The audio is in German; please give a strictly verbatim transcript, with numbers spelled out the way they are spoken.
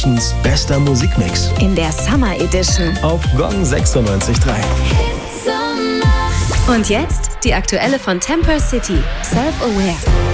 Münchens bester Musikmix. In der Summer Edition. Auf Gong sechsundneunzig Komma drei. Und jetzt die aktuelle von Temper City, Self-Aware.